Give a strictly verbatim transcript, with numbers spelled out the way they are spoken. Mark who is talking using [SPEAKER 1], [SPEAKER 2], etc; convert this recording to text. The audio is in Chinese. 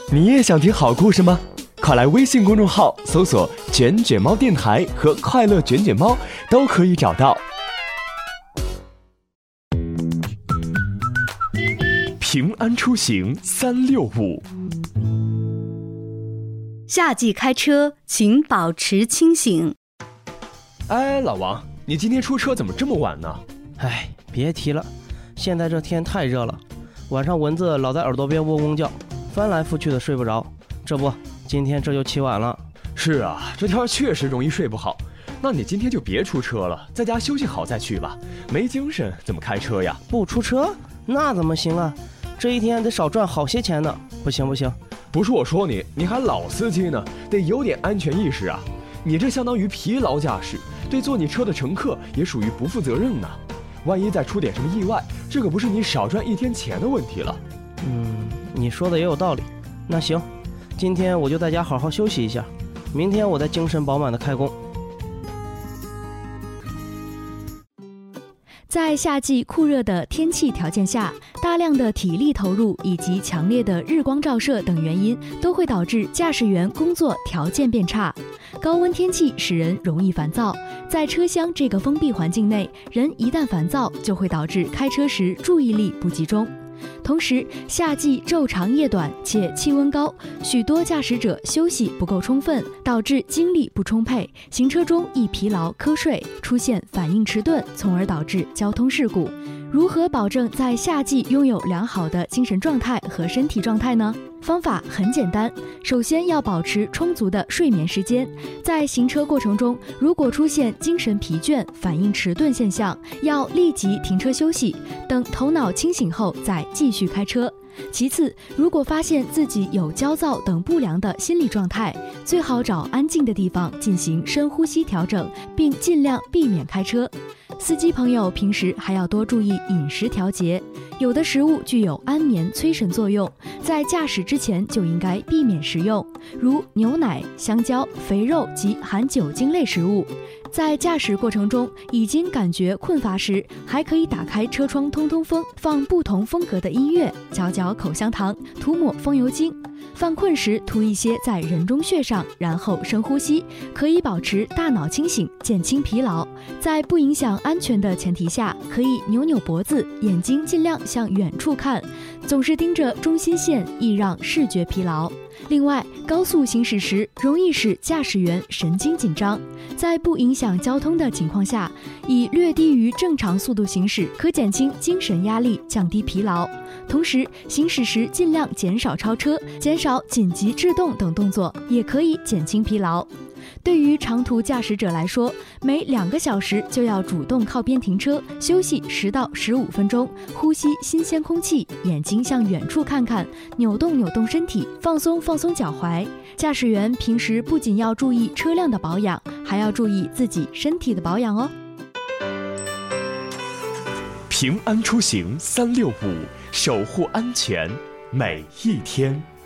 [SPEAKER 1] 你也想听好故事吗？快来微信公众号搜索卷卷猫电台和快乐卷卷猫，都可以找到。平安出行三六五。
[SPEAKER 2] 夏季开车请保持清醒。
[SPEAKER 1] 哎，老王，你今天出车怎么这么晚呢？
[SPEAKER 3] 哎，别提了，现在这天太热了，晚上蚊子老在耳朵边嗡嗡叫，翻来覆去的睡不着。这不，今天这就起晚了。
[SPEAKER 1] 是啊，这天确实容易睡不好。那你今天就别出车了，在家休息好再去吧。没精神怎么开车呀？
[SPEAKER 3] 不出车那怎么行啊？这一天得少赚好些钱呢。不行不行，
[SPEAKER 1] 不是我说你，你还老司机呢，得有点安全意识啊。你这相当于疲劳驾驶，对坐你车的乘客也属于不负责任呢。万一再出点什么意外，这可不是你少赚一天钱的问题了。
[SPEAKER 3] 嗯，你说的也有道理。那行，今天我就在家好好休息一下，明天我再精神饱满的开工。
[SPEAKER 2] 在夏季酷热的天气条件下，大量的体力投入以及强烈的日光照射等原因都会导致驾驶员工作条件变差。高温天气使人容易烦躁，在车厢这个封闭环境内，人一旦烦躁就会导致开车时注意力不集中。同时，夏季昼长夜短且气温高，许多驾驶者休息不够充分，导致精力不充沛，行车中易疲劳瞌睡，出现反应迟钝，从而导致交通事故。如何保证在夏季拥有良好的精神状态和身体状态呢？方法很简单，首先要保持充足的睡眠时间。在行车过程中，如果出现精神疲倦、反应迟钝现象，要立即停车休息，等头脑清醒后再继续开车。其次，如果发现自己有焦躁等不良的心理状态，最好找安静的地方进行深呼吸调整，并尽量避免开车。司机朋友平时还要多注意饮食调节，有的食物具有安眠催神作用，在驾驶之前就应该避免食用，如牛奶、香蕉、肥肉及含酒精类食物。在驾驶过程中已经感觉困乏时，还可以打开车窗通通风，放不同风格的音乐，嚼嚼口香糖，涂抹风油精。犯困时涂一些在人中穴上，然后深呼吸，可以保持大脑清醒，减轻疲劳。在不影响安全的前提下，可以扭扭脖子，眼睛尽量向远处看，总是盯着中心线，易让视觉疲劳。另外，高速行驶时容易使驾驶员神经紧张，在不影响交通的情况下，以略低于正常速度行驶，可减轻精神压力，降低疲劳。同时，行驶时尽量减少超车，减少紧急制动等动作，也可以减轻疲劳。对于长途驾驶者来说，每两个小时就要主动靠边停车，休息十到十五分钟，呼吸新鲜空气，眼睛向远处看看，扭动扭动身体，放松放松脚踝。驾驶员平时不仅要注意车辆的保养，还要注意自己身体的保养哦。
[SPEAKER 1] 平安出行三六五，守护安全每一天。